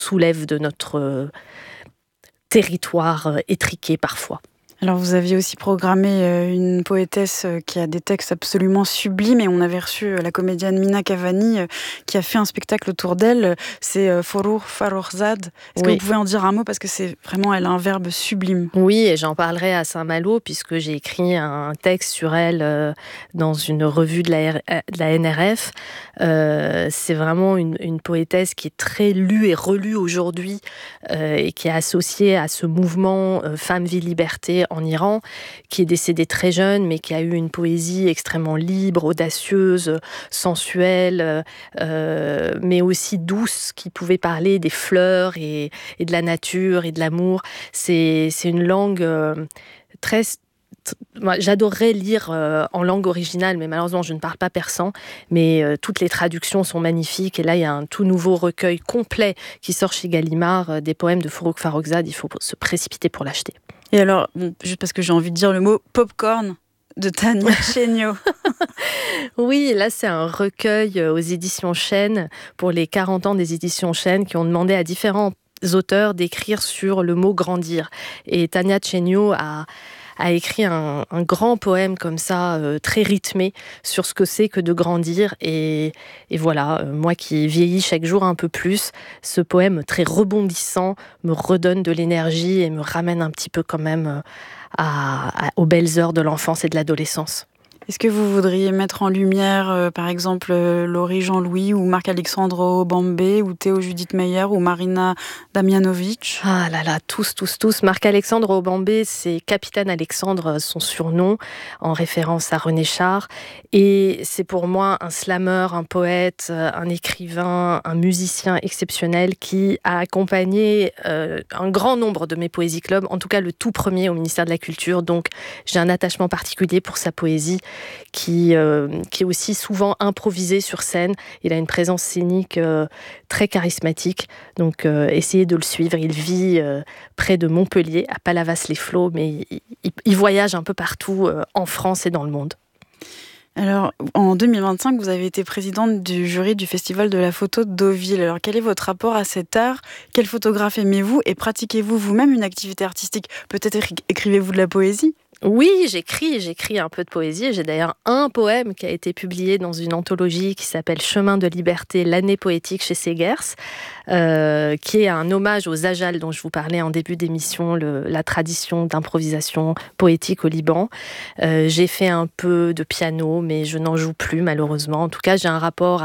soulève de notre territoire étriqué parfois. Alors vous aviez aussi programmé une poétesse qui a des textes absolument sublimes et on avait reçu la comédienne Mina Cavani qui a fait un spectacle autour d'elle, c'est Forough Farrokhzad. Est-ce que vous pouvez en dire un mot parce que c'est vraiment, elle a un verbe sublime. Oui, et j'en parlerai à Saint-Malo puisque j'ai écrit un texte sur elle dans une revue de la NRF. C'est vraiment une poétesse qui est très lue et relue aujourd'hui et qui est associée à ce mouvement Femmes, Vie, Liberté en Iran, qui est décédée très jeune, mais qui a eu une poésie extrêmement libre, audacieuse, sensuelle, mais aussi douce, qui pouvait parler des fleurs et de la nature et de l'amour. C'est une langue très... Moi, j'adorerais lire en langue originale, mais malheureusement, je ne parle pas persan. Mais toutes les traductions sont magnifiques. Et là, il y a un tout nouveau recueil complet qui sort chez Gallimard, des poèmes de Forough Farrokhzad. Il faut se précipiter pour l'acheter. Et alors, juste parce que j'ai envie de dire le mot popcorn de Tania Chéniaud. Oui, là, c'est un recueil aux éditions Chênes, pour les 40 ans des éditions Chênes, qui ont demandé à différents auteurs d'écrire sur le mot grandir. Et Tania Chéniaud a écrit un grand poème comme ça, très rythmé, sur ce que c'est que de grandir. Et voilà, moi qui vieillis chaque jour un peu plus, ce poème très rebondissant me redonne de l'énergie et me ramène un petit peu quand même aux belles heures de l'enfance et de l'adolescence. Est-ce que vous voudriez mettre en lumière, par exemple, Laurie Jean-Louis ou Marc-Alexandre Obambé ou Théo Judith Meyer ou Marina Damjanovic? Ah là là, tous. Marc-Alexandre Obambé, c'est Capitaine Alexandre, son surnom, en référence à René Char. Et c'est pour moi un slammer, un poète, un écrivain, un musicien exceptionnel qui a accompagné un grand nombre de mes poésies clubs, en tout cas le tout premier au ministère de la Culture. Donc j'ai un attachement particulier pour sa poésie qui est aussi souvent improvisée sur scène. Il a une présence scénique très charismatique, donc essayez de le suivre. Il vit près de Montpellier, à Palavas-les-Flots, mais il voyage un peu partout en France et dans le monde. Alors, en 2025, vous avez été présidente du jury du Festival de la photo de Deauville. Alors, quel est votre rapport à cet art? Quel photographe aimez-vous? Et pratiquez-vous vous-même une activité artistique? Peut-être écrivez-vous de la poésie? Oui, j'écris un peu de poésie. J'ai d'ailleurs un poème qui a été publié dans une anthologie qui s'appelle Chemin de liberté, l'année poétique chez Segers, qui est un hommage aux Ajal dont je vous parlais en début d'émission, la tradition d'improvisation poétique au Liban. J'ai fait un peu de piano, mais je n'en joue plus malheureusement. En tout cas, j'ai un rapport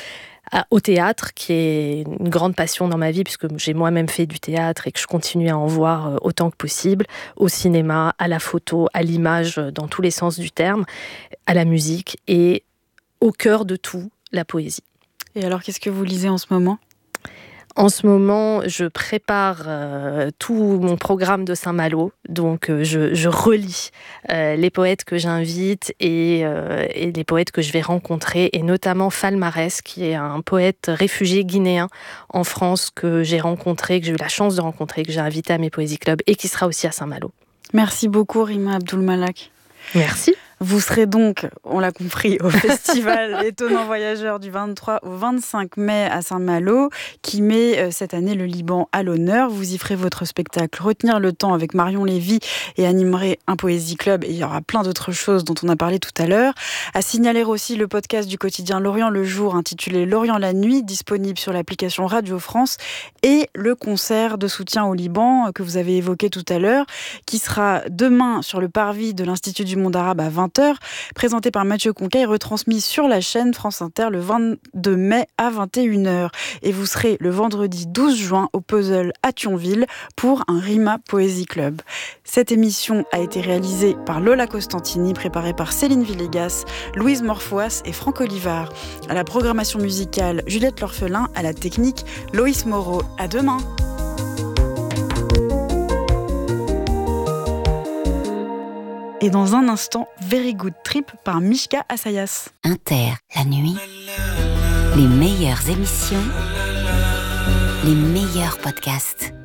au théâtre, qui est une grande passion dans ma vie, puisque j'ai moi-même fait du théâtre et que je continue à en voir autant que possible, au cinéma, à la photo, à l'image, dans tous les sens du terme, à la musique, et au cœur de tout, la poésie. Et alors, qu'est-ce que vous lisez en ce moment ? En ce moment, je prépare tout mon programme de Saint-Malo, donc je relis les poètes que j'invite et les poètes que je vais rencontrer, et notamment Fall Marès, qui est un poète réfugié guinéen en France que j'ai rencontré, que j'ai eu la chance de rencontrer, que j'ai invité à mes poésies clubs et qui sera aussi à Saint-Malo. Merci beaucoup, Rima Abdul-Malak. Merci. Vous serez donc, on l'a compris, au festival Étonnants Voyageurs du 23 au 25 mai à Saint-Malo, qui met cette année le Liban à l'honneur. Vous y ferez votre spectacle Retenir le temps avec Marion Lévy et animerez un poésie club. Et il y aura plein d'autres choses dont on a parlé tout à l'heure. À signaler aussi le podcast du quotidien Lorient le jour, intitulé Lorient la nuit, disponible sur l'application Radio France, et le concert de soutien au Liban que vous avez évoqué tout à l'heure, qui sera demain sur le parvis de l'Institut du monde arabe à 20h, présenté par Mathieu Conquet et retransmis sur la chaîne France Inter le 22 mai à 21h. Et vous serez le vendredi 12 juin au Puzzle à Thionville pour un Rima Poésie Club. Cette émission a été réalisée par Lola Costantini, préparée par Céline Villegas, Louise Morfoas et Franck Olivard. À la programmation musicale, Juliette L'Orphelin, à la technique, Loïs Moreau. À demain. Et dans un instant, Very Good Trip par Mishka Assayas. Inter, la nuit, les meilleures émissions, les meilleurs podcasts.